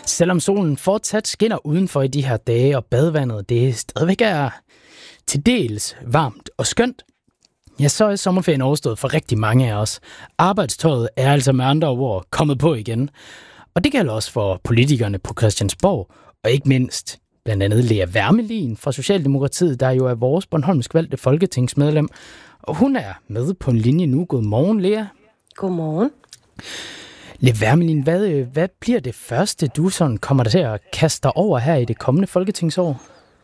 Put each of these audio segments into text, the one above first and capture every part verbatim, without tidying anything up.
Selvom solen fortsat skinner udenfor i de her dage, og badevandet det stadigvæk er til dels varmt og skønt, ja, så er sommerferien overstået for rigtig mange af os. Arbejdstøjet er altså med andre ord kommet på igen. Og det gælder også for politikerne på Christiansborg, og ikke mindst blandt andet Lea Wermelin fra Socialdemokratiet, der jo er vores bornholmsk valgte folketingsmedlem. Og hun er med på en linje nu. Godmorgen, Lea. Godmorgen. Lea Wermelin, hvad, hvad bliver det første, du sådan kommer til at kaste dig over her i det kommende folketingsår?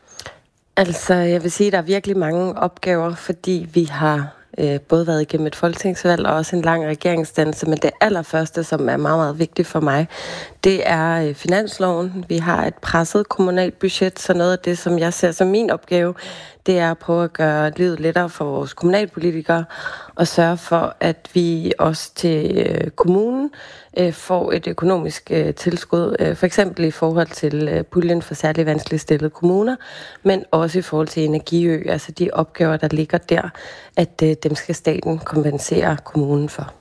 Altså, jeg vil sige, at der er virkelig mange opgaver, fordi vi har øh, både været igennem et folketingsvalg og også en lang regeringsdannelse, men det allerførste, som er meget, meget vigtigt for mig, det er øh, finansloven. Vi har et presset kommunalt budget, så noget af det, som jeg ser som min opgave, det er at prøve at gøre livet lettere for vores kommunalpolitikere og sørge for, at vi også til øh, kommunen øh, får et økonomisk øh, tilskud, øh, for eksempel i forhold til øh, puljen for særligt vanskeligt stillede kommuner, men også i forhold til Energiø, altså de opgaver, der ligger der, at øh, dem skal staten kompensere kommunen for.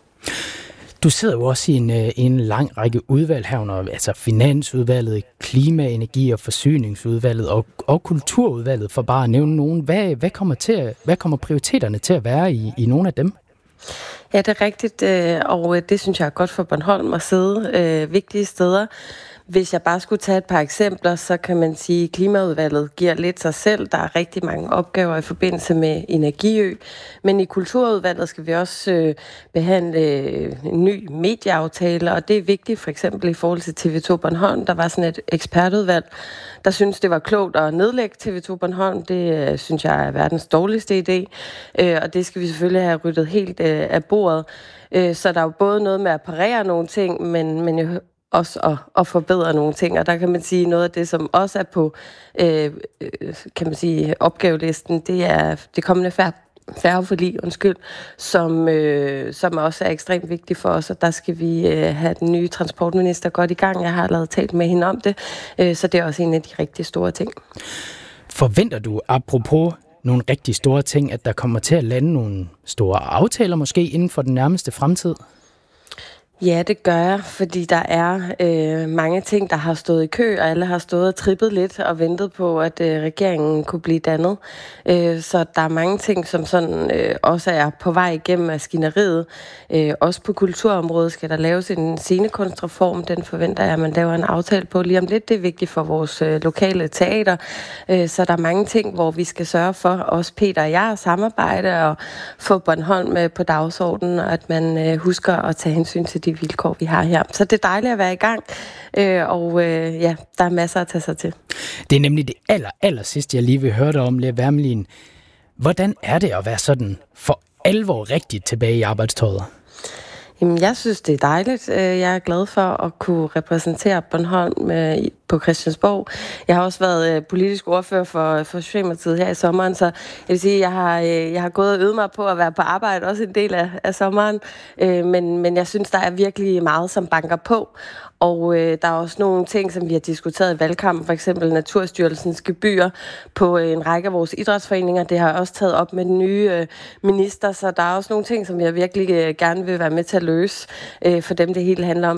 Du sidder jo også i en, en lang række udvalg herunder, altså Finansudvalget, Klima-, Energi- og Forsyningsudvalget og, og Kulturudvalget, for bare at nævne nogen. Hvad, hvad, kommer, til, hvad kommer prioriteterne til at være i, i nogle af dem? Ja, det er rigtigt, og det synes jeg er godt for Bornholm at sidde øh, vigtige steder. Hvis jeg bare skulle tage et par eksempler, så kan man sige, at Klimaudvalget giver lidt sig selv. Der er rigtig mange opgaver i forbindelse med Energiø. Men i Kulturudvalget skal vi også øh, behandle øh, en ny medieaftale, og det er vigtigt for eksempel i forhold til T V to Bornholm. Der var sådan et ekspertudvalg, der synes det var klogt at nedlægge T V to Bornholm. Det øh, synes jeg er verdens dårligste idé, øh, og det skal vi selvfølgelig have ryddet helt øh, af bordet. Øh, så der er jo både noget med at parere nogle ting, men, men jo også at, at forbedre nogle ting, og der kan man sige, noget af det, som også er på øh, kan man sige, opgavelisten, det er det kommende færd færgeforlig, undskyld, som, øh, som også er ekstremt vigtigt for os, og der skal vi øh, have den nye transportminister godt i gang. Jeg har allerede talt med hende om det, øh, så det er også en af de rigtig store ting. Forventer du, apropos nogle rigtig store ting, at der kommer til at lande nogle store aftaler måske inden for den nærmeste fremtid? Ja, det gør jeg, fordi der er øh, mange ting, der har stået i kø, og alle har stået og trippet lidt og ventet på, at øh, regeringen kunne blive dannet. Øh, så der er mange ting, som sådan øh, også er på vej igennem maskineriet. Øh, også på kulturområdet skal der laves en scenekunstreform. Den forventer jeg, at man laver en aftale på lige om lidt. Det er vigtigt for vores øh, lokale teater. Øh, så der er mange ting, hvor vi skal sørge for, også Peter og jeg, at samarbejde og få Bornholm øh, på dagsordenen, og at man øh, husker at tage hensyn til de vilkår, vi har her. Så det er dejligt at være i gang, øh, og øh, ja, der er masser at tage sig til. Det er nemlig det aller, aller sidste, jeg lige vil høre dig om, Lea Wermelin. Hvordan er det at være sådan for alvor rigtigt tilbage i arbejdstøjet? Jamen, jeg synes, det er dejligt. Jeg er glad for at kunne repræsentere Bornholm på Christiansborg. Jeg har også været politisk ordfører for, for Socialdemokratiet her i sommeren, så jeg vil sige, at jeg har, jeg har gået og øvet mig på at være på arbejde også en del af, af sommeren, men, men jeg synes, der er virkelig meget, som banker på. Og øh, der er også nogle ting, som vi har diskuteret i valgkampen, for eksempel Naturstyrelsens gebyr på øh, en række af vores idrætsforeninger. Det har jeg også taget op med den nye øh, minister, så der er også nogle ting, som jeg virkelig øh, gerne vil være med til at løse øh, for dem, det hele handler om.